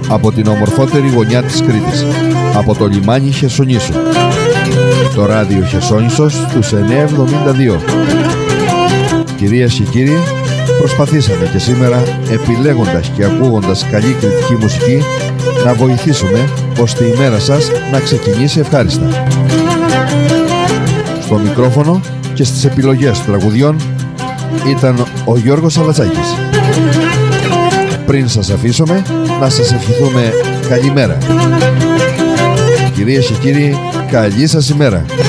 από την ομορφότερη γωνιά της Κρήτης, από το λιμάνι Χερσονήσου. Το ράδιο Χερσόνησος στους 972. Κυρίες και κύριοι, προσπαθήσαμε και σήμερα, επιλέγοντας και ακούγοντας καλή κριτική μουσική, να βοηθήσουμε ώστε η μέρα σας να ξεκινήσει ευχάριστα. Στο μικρόφωνο και στις επιλογές τραγουδιών ήταν ο Γιώργος Αλατσάκης. Πριν σας αφήσουμε, να σας ευχηθούμε καλημέρα. Κυρίες και κύριοι, καλή σας ημέρα.